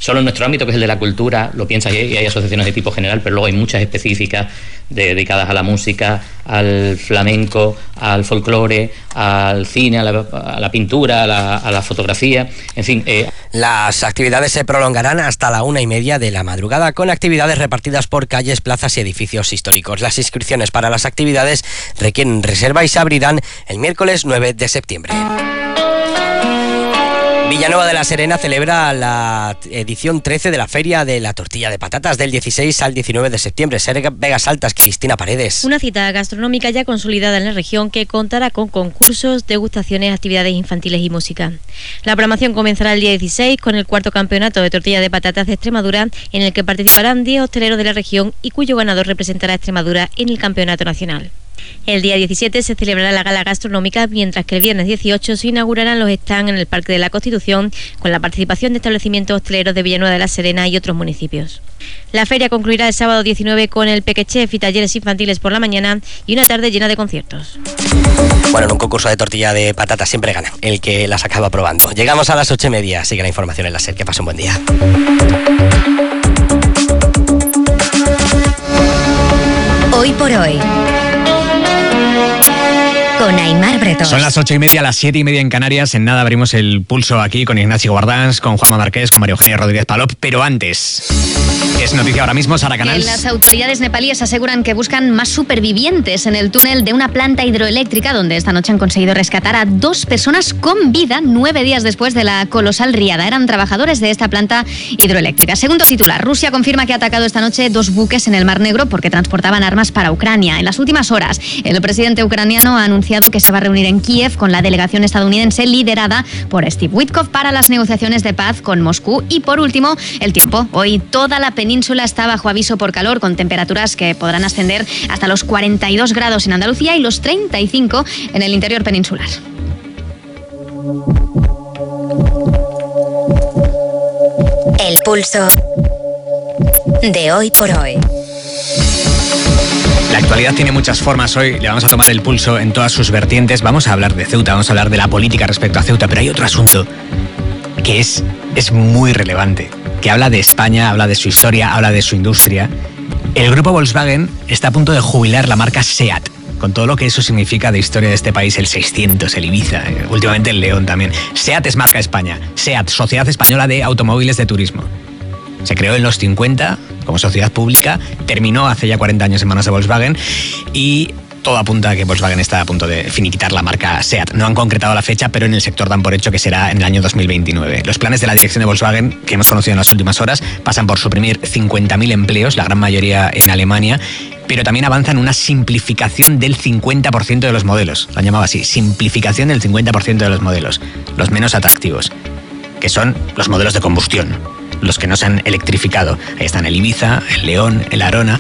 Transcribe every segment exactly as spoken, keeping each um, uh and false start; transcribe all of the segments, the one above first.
solo en nuestro ámbito, que es el de la cultura, lo piensas y hay, y hay asociaciones de tipo general, pero luego hay muchas específicas de, dedicadas a la música, al flamenco, al folclore, al cine, a la, a la pintura, a la, a la fotografía, en fin. Eh. Las actividades se prolongarán hasta la una y media de la madrugada, con actividades repartidas por calles, plazas y edificios históricos. Las inscripciones para las actividades requieren reserva y se abrirán el miércoles nueve de septiembre. Villanueva de la Serena celebra la edición trece de la Feria de la Tortilla de Patatas del dieciséis al diecinueve de septiembre. Ser Vegas Altas, Cristina Paredes. Una cita gastronómica ya consolidada en la región que contará con concursos, degustaciones, actividades infantiles y música. La programación comenzará el día dieciséis con el cuarto campeonato de tortilla de patatas de Extremadura, en el que participarán diez hosteleros de la región y cuyo ganador representará a Extremadura en el campeonato nacional. El día diecisiete se celebrará la gala gastronómica, mientras que el viernes dieciocho se inaugurarán los stands en el Parque de la Constitución, con la participación de establecimientos hosteleros de Villanueva de la Serena y otros municipios. La feria concluirá el sábado diecinueve con el Pequechef y talleres infantiles por la mañana y una tarde llena de conciertos. Bueno, en un concurso de tortilla de patatas siempre gana el que las acaba probando. Llegamos a las ocho y media. Sigue la información en la SER. Que pase un buen día. Hoy por hoy, con Aimar Bretón. Son las ocho y media, las siete y media en Canarias. En nada abrimos el pulso aquí con Ignacio Guardans, con Juanma Marqués, con María Eugenia Rodríguez Palop. Pero antes, es noticia ahora mismo, Sara Canals. Las autoridades nepalíes aseguran que buscan más supervivientes en el túnel de una planta hidroeléctrica, donde esta noche han conseguido rescatar a dos personas con vida nueve días después de la colosal riada. Eran trabajadores de esta planta hidroeléctrica. Segundo titular, Rusia confirma que ha atacado esta noche dos buques en el Mar Negro porque transportaban armas para Ucrania. En las últimas horas, el presidente ucraniano ha anunciado que se va a reunir en Kiev con la delegación estadounidense liderada por Steve Witkoff para las negociaciones de paz con Moscú. Y por último, el tiempo. Hoy toda la península está bajo aviso por calor, con temperaturas que podrán ascender hasta los cuarenta y dos grados en Andalucía y los treinta y cinco en el interior peninsular. El pulso de Hoy por Hoy. La actualidad tiene muchas formas. Hoy le vamos a tomar el pulso en todas sus vertientes. Vamos a hablar de Ceuta, vamos a hablar de la política respecto a Ceuta, pero hay otro asunto que es, es muy relevante, que habla de España, habla de su historia, habla de su industria. El grupo Volkswagen está a punto de jubilar la marca SEAT, con todo lo que eso significa de historia de este país, el seiscientos, el Ibiza, últimamente el León también. SEAT es marca España, SEAT, Sociedad Española de Automóviles de Turismo. Se creó en los cincuenta como sociedad pública, terminó hace ya cuarenta años en manos de Volkswagen y todo apunta a que Volkswagen está a punto de finiquitar la marca SEAT. No han concretado la fecha, pero en el sector dan por hecho que será en el año dos mil veintinueve. Los planes de la dirección de Volkswagen, que hemos conocido en las últimas horas, pasan por suprimir cincuenta mil empleos, la gran mayoría en Alemania, pero también avanzan una simplificación del cincuenta por ciento de los modelos. Lo han llamado así, simplificación del cincuenta por ciento de los modelos, los menos atractivos, que son los modelos de combustión, los que no se han electrificado. Ahí están el Ibiza, el León, el Arona.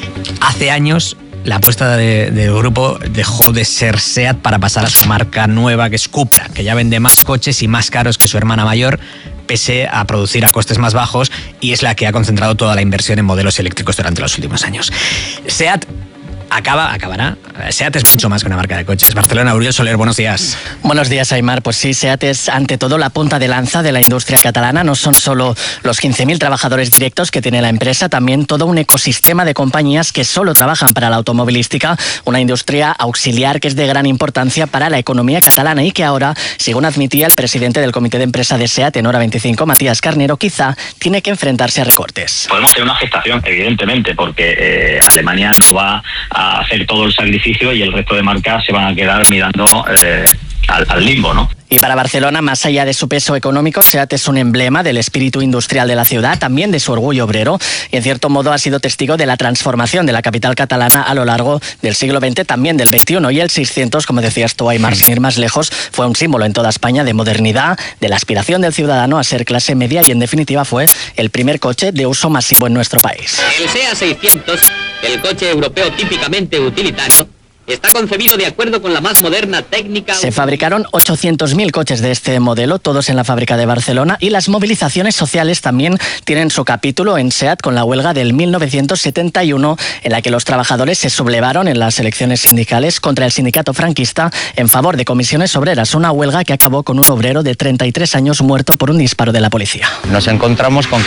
Hace años la apuesta de, del grupo dejó de ser SEAT para pasar a su marca nueva, que es Cupra, que ya vende más coches y más caros que su hermana mayor, pese a producir a costes más bajos, y es la que ha concentrado toda la inversión en modelos eléctricos durante los últimos años. SEAT acaba, acabará. SEAT es mucho más que una marca de coches. Barcelona, Uriel Soler, buenos días. Buenos días, Aimar. Pues sí, SEAT es ante todo la punta de lanza de la industria catalana. No son solo los quince mil trabajadores directos que tiene la empresa, también todo un ecosistema de compañías que solo trabajan para la automovilística, una industria auxiliar que es de gran importancia para la economía catalana y que ahora, según admitía el presidente del comité de empresa de SEAT en Hora veinticinco, Matías Carnero, quizá tiene que enfrentarse a recortes. Podemos tener una afectación, evidentemente, porque eh, Alemania no va a hacer todo el sacrificio y el resto de marcas se van a quedar mirando eh, al, al limbo, ¿no? Y para Barcelona, más allá de su peso económico, SEAT es un emblema del espíritu industrial de la ciudad, también de su orgullo obrero, y en cierto modo ha sido testigo de la transformación de la capital catalana a lo largo del siglo veinte, también del veintiuno. Y el seiscientos, como decías tú, Aimar, sin ir más lejos, fue un símbolo en toda España de modernidad, de la aspiración del ciudadano a ser clase media y, en definitiva, fue el primer coche de uso masivo en nuestro país. El SEAT seiscientos, el coche europeo típicamente utilitario, está concebido de acuerdo con la más moderna técnica. Se fabricaron ochocientos mil coches de este modelo, todos en la fábrica de Barcelona, y las movilizaciones sociales también tienen su capítulo en SEAT con la huelga del mil novecientos setenta y uno, en la que los trabajadores se sublevaron en las elecciones sindicales contra el sindicato franquista en favor de comisiones obreras, una huelga que acabó con un obrero de treinta y tres años muerto por un disparo de la policía. Nos encontramos con que